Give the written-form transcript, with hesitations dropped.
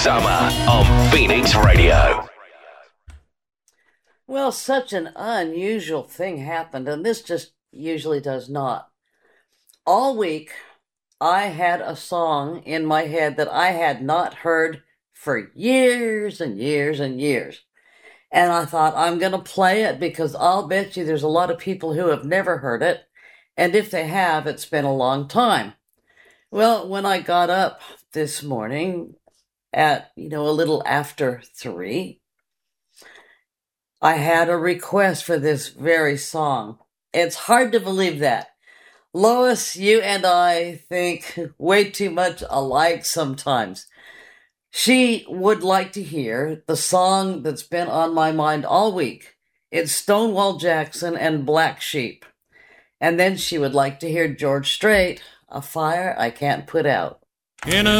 Summer on Phoenix Radio. Well, such an unusual thing happened, and this just usually does not. All week, I had a song in my head that I had not heard for years and years and years. And I thought, I'm going to play it because I'll bet you there's a lot of people who have never heard it. And if they have, it's been a long time. Well, when I got up this morning at, a little after 3, I had a request for this very song. It's hard to believe that. Lois, you and I think way too much alike sometimes. She would like to hear the song that's been on my mind all week. It's Stonewall Jackson and Black Sheep. And then she would like to hear George Strait, A Fire I Can't Put Out. In a